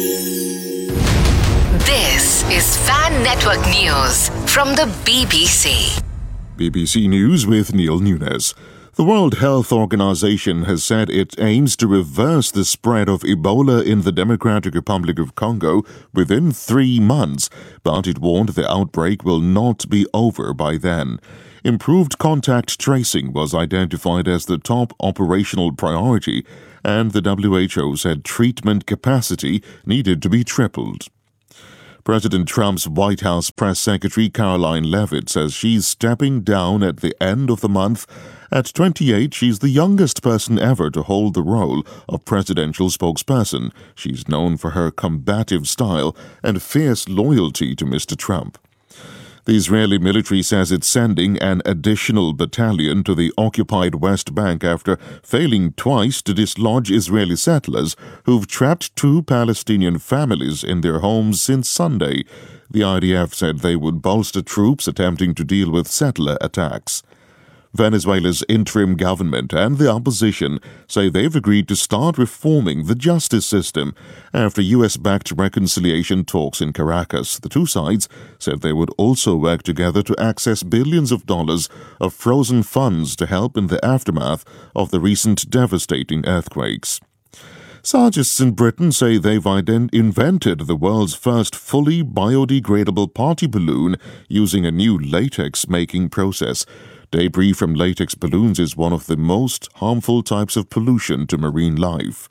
This is Fan Network News from the BBC. BBC News with Neil Nunes. The World Health Organization has said it aims to reverse the spread of Ebola in the Democratic Republic of Congo within 3 months, but it warned the outbreak will not be over by then. Improved contact tracing was identified as the top operational priority, and the WHO said treatment capacity needed to be tripled. President Trump's White House press secretary Caroline Leavitt says she's stepping down at the end of the month. At 28, she's the youngest person ever to hold the role of presidential spokesperson. She's known for her combative style and fierce loyalty to Mr. Trump. The Israeli military says it's sending an additional battalion to the occupied West Bank after failing twice to dislodge Israeli settlers who've trapped 2 Palestinian families in their homes since Sunday. The IDF said they would bolster troops attempting to deal with settler attacks. Venezuela's interim government and the opposition say they've agreed to start reforming the justice system after U.S.-backed reconciliation talks in Caracas. The two sides said they would also work together to access billions of dollars of frozen funds to help in the aftermath of the recent devastating earthquakes. Scientists in Britain say they've invented the world's first fully biodegradable party balloon using a new latex-making process. Debris from latex balloons is one of the most harmful types of pollution to marine life.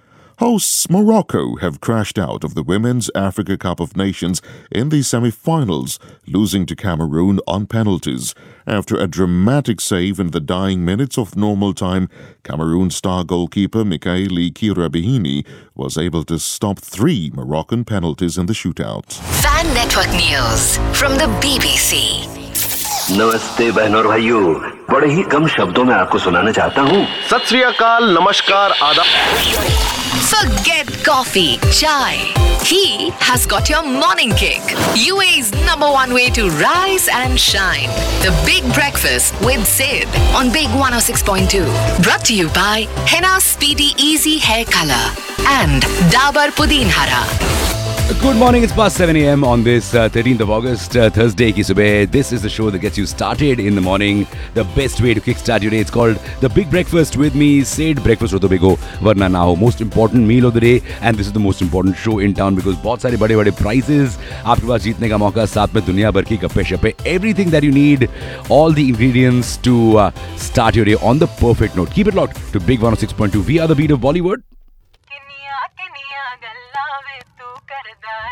Hosts Morocco have crashed out of the Women's Africa Cup of Nations in the semi-finals, losing to Cameroon on penalties. After a dramatic save in the dying minutes of normal time, Cameroon star goalkeeper Mikaeli Kirabihini was able to stop 3 Moroccan penalties in the shootout. Fan Network News from the BBC. नमस्ते बहनों और भाइयों, बड़े ही कम शब्दों में आपको सुनाना चाहता हूँ। सत श्री अकाल, नमस्कार, आदाब। Forget coffee, chai. He has got your morning kick. UAE's #1 way to rise and shine. The Big Breakfast with Sid on Big 106.2. Brought to you by Henna Speedy Easy Hair Color and Dabur Pudin Hara. Good morning, it's past 7 a.m. on this 13th of August, Thursday ki subah. This is the show that gets you started in the morning. The best way to kickstart your day. It's called The Big Breakfast with me, Sid. Breakfast ho to big ho, varna na ho. Most important meal of the day, and this is the most important show in town because bahut sare bade prizes aapke paas jeetne ka mauka, saath mein duniya bhar ki gappe shappe, everything that you need, all the ingredients to start your day on the perfect note. Keep it locked to Big 106.2. We are the beat of Bollywood.